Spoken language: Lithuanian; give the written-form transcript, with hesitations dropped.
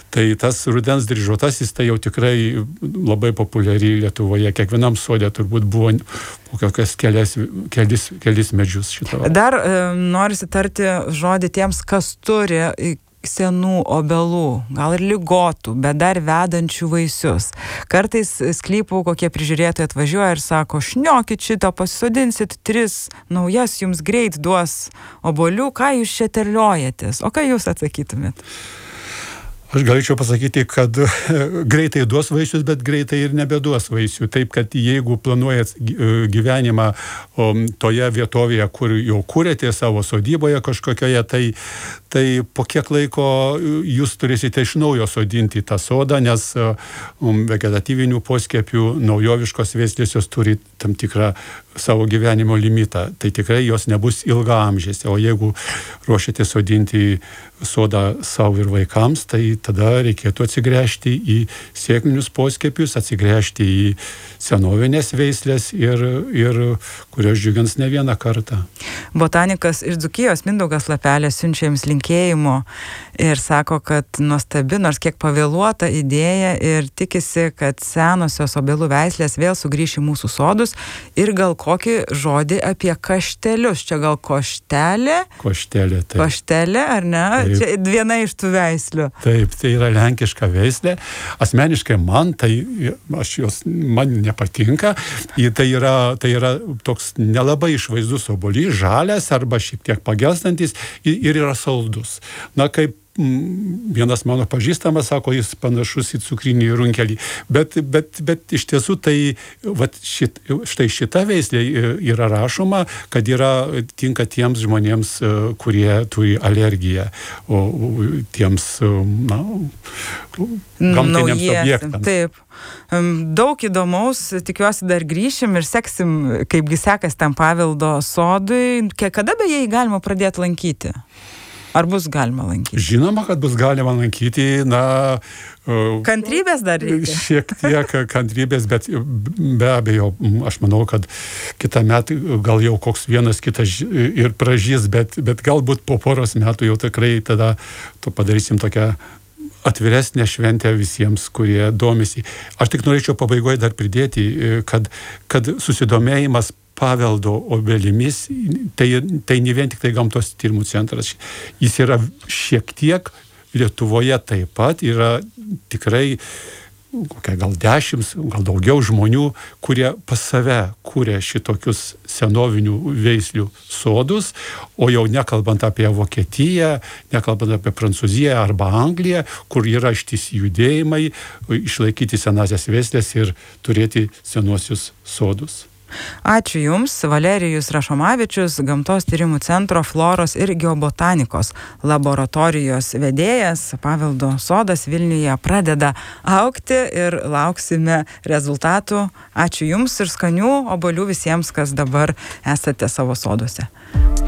Tai tas rudens dryžuotasis tai jau tikrai labai populiari Lietuvoje. Kiekvienam sode turbūt buvo kokias kelis medžius šito. Dar norisi tarti žodį tiems, kas turi senų obelų, gal ir ligotų, bet dar vedančių vaisius. Kartais sklypų kokie prižiūrėtojai atvažiuoja ir sako, šniokit šito, pasisodinsit 3 naujas, jums greit duos obuolių, ką jūs čia terliojatės? O ką jūs atsakytumėt? Aš galėčiau pasakyti, kad greitai duos vaisius, bet greitai ir nebeduos vaisių. Taip, kad jeigu planuojat gyvenimą toje vietovėje, kur jau kūrėte savo sodyboje kažkokioje, tai po kiek laiko jūs turėsite iš naujo sodinti tą sodą, nes vegetatyvinių poskiepių naujoviškos veislės jos turi tam tikrą savo gyvenimo limitą. Tai tikrai jos nebus ilgaamžės. O jeigu ruošiate sodinti sodą savo ir vaikams, tai tada reikėtų atsigręžti į sėklinius poskiepius, atsigręžti į senovinės veislės ir kurios džiugins ne vieną kartą. Botanikas iš Dzūkijos Mindaugas Lapelė siunčia jums linkėjimų ir sako, kad nuostabi, nors kiek pavėluota idėja ir tikisi, kad senosios obelų veislės vėl sugrįš į mūsų sodus ir gal kokį žodį apie kaštelius. Čia gal koštelė? Koštelė, taip. Koštelė, ar ne? Taip. Čia viena iš tų veislių. Taip, tai yra lenkiška veislė. Asmeniškai man man nepatinka. Tai yra toks nelabai išvaizdus obuolys, žalias arba šiek tiek pagelstantis ir yra saldus. Na, kaip vienas mano pažįstamas sako, jis panašus į cukrinį runkelį. Bet iš tiesų tai štai šita veislė yra rašoma, kad tinka tiems žmonėms, kurie turi alergiją, o tiems gamtiniams objektams. Taip. Daug įdomaus, tikiuosi dar grįšim ir seksim, kaipgi sekas tam paveldo sodui. Kada beje jį galima pradėti lankyti? Ar bus galima lankyti? Žinoma, kad bus galima lankyti, kantrybės dar reikia. Šiek tiek kantrybės, bet be abejo, aš manau, kad kitą metą gal jau koks vienas kitas ir pražys, bet galbūt po poros metų jau tikrai tada padarysim tokią atviresnę šventę visiems, kurie domisi. Aš tik norėčiau pabaigoje dar pridėti, kad susidomėjimas paveldo obelimis, tai ne vien tik tai gamtos tyrimų centras. Jis yra šiek tiek Lietuvoje taip pat, yra tikrai gal 10, gal daugiau žmonių, kurie pas save kūrė šitokius senovinių veislių sodus, o jau nekalbant apie Vokietiją, nekalbant apie Prancūziją arba Angliją, kur yra ištisi judėjimai, išlaikyti senasias veislės ir turėti senuosius sodus. Ačiū Jums, Valerijus Rašomavičius, Gamtos tyrimų centro floros ir geobotanikos laboratorijos vedėjas. Paveldo sodas Vilniuje pradeda augti ir lauksime rezultatų. Ačiū Jums ir skanių obuolių visiems, kas dabar esate savo soduose.